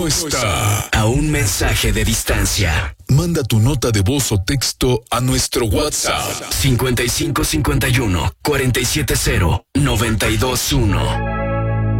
Está a un mensaje de distancia. Manda tu nota de voz o texto a nuestro WhatsApp 5551 470 921.